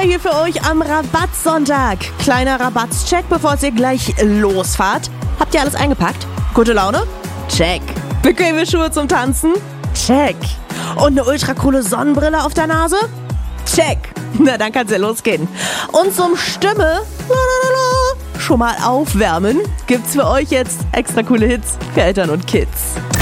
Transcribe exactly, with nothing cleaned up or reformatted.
hier für euch am Rabattsonntag. Kleiner Rabattscheck, bevor ihr gleich losfahrt. Habt ihr alles eingepackt? Gute Laune? Check. Bequeme Schuhe zum Tanzen? Check. Und eine ultra coole Sonnenbrille auf der Nase? Check. Na, dann kann's ja losgehen. Und zum Stimme schon mal aufwärmen gibt's für euch jetzt extra coole Hits für Eltern und Kids.